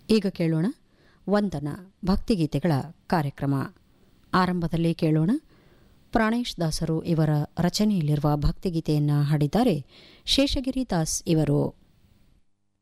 ಈಗ ಕೇಳೋಣ ವಂದನ ಭಕ್ತಿಗೀತೆಗಳ ಕಾರ್ಯಕ್ರಮ. ಆರಂಭದಲ್ಲಿ ಕೇಳೋಣ ಪ್ರಾಣೇಶ್ ದಾಸರು ಇವರ ರಚನೆಯಲ್ಲಿರುವ ಭಕ್ತಿಗೀತೆಯನ್ನು ಹಾಡಿದ್ದಾರೆ ಶೇಷಗಿರಿ ದಾಸ್ ಇವರು.